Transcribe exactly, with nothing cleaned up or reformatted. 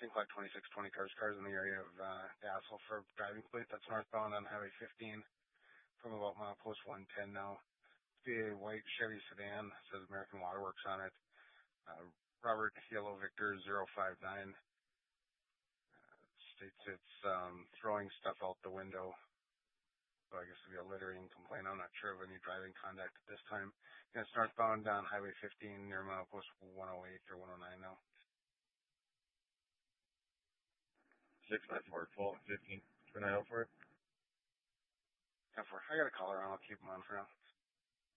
think like twenty-six, twenty cars, cars in the area of uh, Dassel for driving plate. That's northbound on Highway fifteen from about milepost one ten now. It's the white Chevy sedan. It says American Waterworks on it. Uh, Robert Yellow Victor zero five nine. Uh, states it's um, throwing stuff out the window. So I guess it'll be a littering complaint. I'm not sure of any driving conduct at this time. And it's northbound on Highway fifteen near milepost one oh eight or one oh nine now. six nine four, full fifteen. Keep an eye out for it. Yeah, for, I got a caller on. I'll keep him on for now.